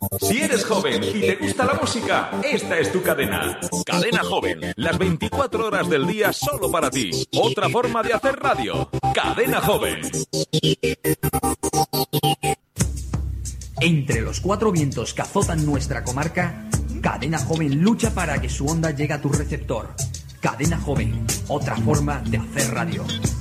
Si eres joven y te gusta la música, esta es tu cadena. Cadena Joven, las 24 horas del día solo para ti. Otra forma de hacer radio. Cadena Joven. Entre los 4 vientos que azotan nuestra comarca, Cadena Joven lucha para que su onda llegue a tu receptor. Cadena Joven, otra forma de hacer radio.